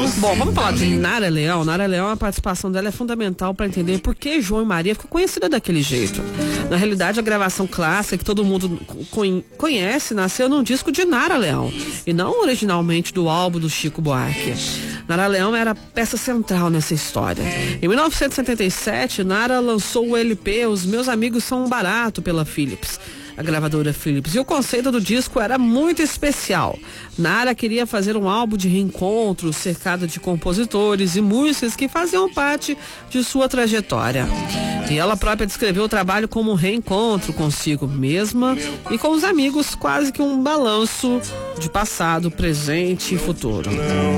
Bom, vamos falar de Nara Leão. Nara Leão, a participação dela é fundamental para entender por que João e Maria ficou conhecida daquele jeito. Na realidade, a gravação clássica que todo mundo conhece nasceu num disco de Nara Leão e não originalmente do álbum do Chico Buarque. Nara Leão era a peça central nessa história. Em 1977, Nara lançou o LP Os Meus Amigos São um Barato pela Philips, a gravadora Philips, e o conceito do disco era muito especial. Nara queria fazer um álbum de reencontro cercado de compositores e músicas que faziam parte de sua trajetória. E ela própria descreveu o trabalho como um reencontro consigo mesma e com os amigos, quase que um balanço de passado, presente e futuro.